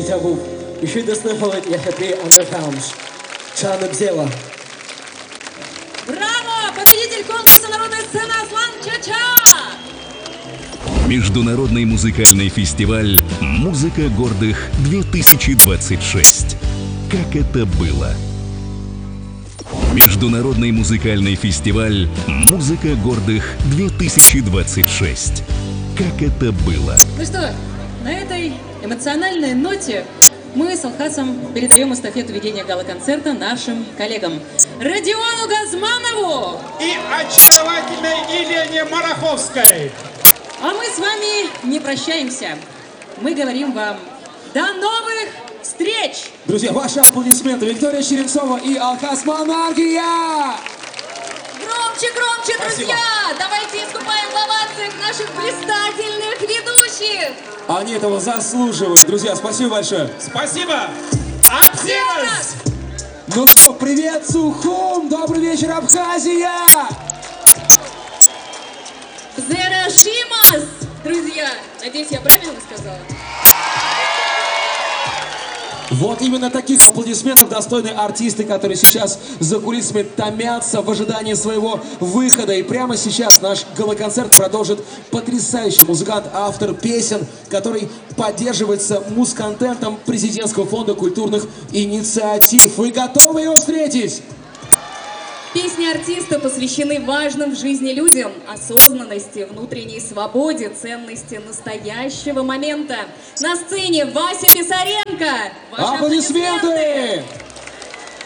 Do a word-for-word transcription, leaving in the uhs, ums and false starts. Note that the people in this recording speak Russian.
життя був. І ще дослухали, як ти Underground. Чана Бзела. Браво! Победитель конкурса «Народная сцена» Аслан Чача! Международный музыкальный фестиваль «Музыка гордых-две тысячи двадцать шесть». Как это было? Международный музыкальный фестиваль «Музыка гордых-две тысячи двадцать шесть». Как это было? Ну что, на этой эмоциональной ноте мы с Алхасом передаем эстафету ведения гала-концерта нашим коллегам Родиону Газманову и очаровательной Елене Мараховской. А мы с вами не прощаемся. Мы говорим вам до новых встреч! Друзья, ваши аплодисменты. Виктория Черенцова и Алхас Монархия! Громче, громче, Спасибо. друзья! Давайте искупаем в овациях наших блистательных ведущих! Они этого заслуживают. Друзья, спасибо большое. Спасибо! Абзелс! Ну что, привет, Сухум! Добрый вечер, Абхазия! Зерашимас, друзья! Надеюсь, я правильно сказала? Вот именно таких аплодисментов достойны артисты, которые сейчас за кулисами томятся в ожидании своего выхода. И прямо сейчас наш гала-концерт продолжит потрясающий музыкант, автор песен, который поддерживается музконтентом Президентского фонда культурных инициатив. Вы готовы его встретить? Песни артиста посвящены важным в жизни людям, осознанности, внутренней свободе, ценности настоящего момента. На сцене Вася Писаренко. Ваши Аплодисменты! аплодисменты!